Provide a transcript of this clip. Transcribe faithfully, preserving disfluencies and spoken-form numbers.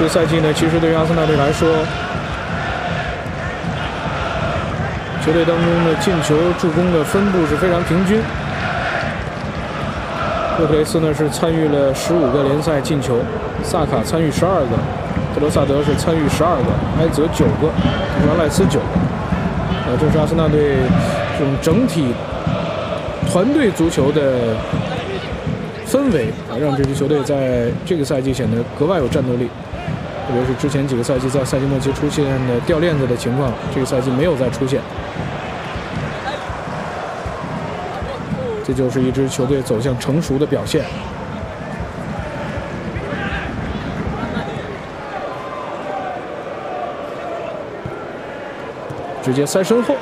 这个赛季呢，其实对于阿森纳队来说，球队当中的进球、助攻的分布是非常平均。洛克雷斯呢是参与了十五个联赛进球，萨卡参与十二个，特罗萨德是参与十二个，埃泽九个，图兰赖斯九个。呃，这是阿森纳队这种整体团队足球的氛围啊，让这支球队在这个赛季显得格外有战斗力。特别是之前几个赛季在赛季末期出现的掉链子的情况，这个赛季没有再出现。这就是一支球队走向成熟的表现。直接塞身后。